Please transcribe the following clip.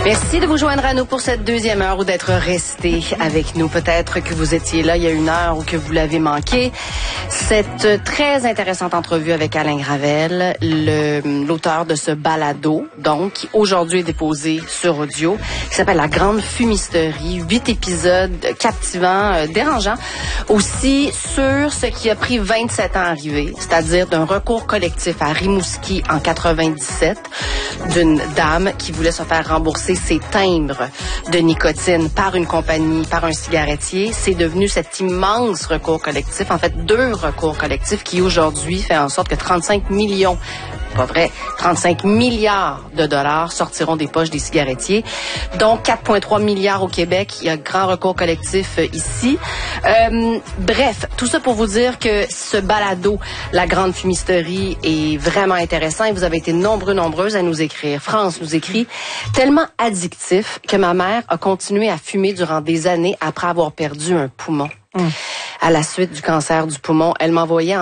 Merci de vous joindre à nous pour cette deuxième heure ou d'être resté avec nous. Peut-être que vous étiez là il y a une heure ou que vous l'avez manqué. Cette très intéressante entrevue avec Alain Gravel, l'auteur de ce balado, donc, qui aujourd'hui est déposé sur audio, qui s'appelle La Grande Fumisterie. 8 épisodes captivants, dérangeants. Aussi sur ce qui a pris 27 ans à arriver, c'est-à-dire d'un recours collectif à Rimouski en 97, d'une dame qui voulait se faire rembourser ses timbres de nicotine par une compagnie, par un cigarettier. C'est devenu cet immense recours collectif, en fait 2 recours collectifs qui aujourd'hui fait en sorte que 35 millions, pas vrai, 35 milliards de dollars sortiront des poches des cigarettiers. Donc 4,3 milliards au Québec. Il y a grand recours collectif ici. Bref, tout ça pour vous dire que ce balado, La Grande Fumisterie, est vraiment intéressant et vous avez été nombreuses à nous écrire. France nous écrit « Tellement addictif que ma mère a continué à fumer durant des années après avoir perdu un poumon. À la suite du cancer du poumon, elle m'envoyait